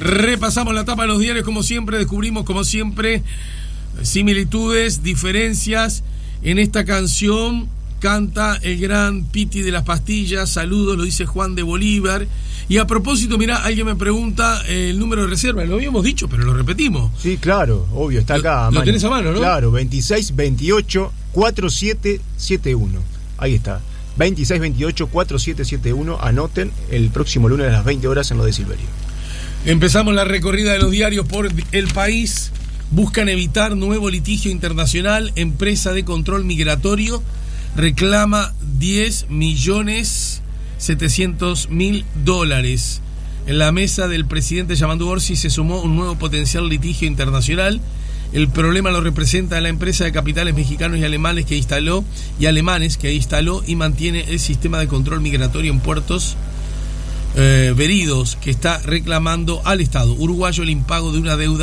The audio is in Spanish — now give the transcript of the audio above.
Repasamos la tapa de los diarios como siempre, descubrimos como siempre similitudes, diferencias. En esta canción canta el gran Piti de las Pastillas, saludos, lo dice Juan de Bolívar. Y a propósito, mirá, alguien me pregunta el número de reserva, lo habíamos dicho, pero lo repetimos. Sí, claro, obvio, está acá. Lo tenés a mano, ¿no? Claro, 2628-4771. Ahí está. 2628-4771. Anoten el próximo lunes a las 20 horas en lo de Silverio. Empezamos la recorrida de los diarios por el país. Buscan evitar nuevo litigio internacional. Empresa de control migratorio reclama $10.700.000. En la mesa del presidente Yamandu Orsi se sumó un nuevo potencial litigio internacional. El problema lo representa la empresa de capitales mexicanos y alemanes que instaló y mantiene el sistema de control migratorio en puertos veridos, que está reclamando al Estado uruguayo el impago de una deuda